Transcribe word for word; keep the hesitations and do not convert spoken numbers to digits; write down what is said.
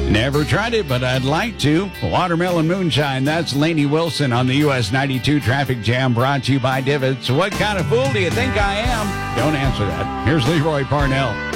Never tried it, but I'd like to. Watermelon Moonshine, that's Lainey Wilson on the U S ninety-two Traffic Jam, brought to you by Divots. What kind of fool do you think I am? Don't answer that. Here's Leroy Parnell.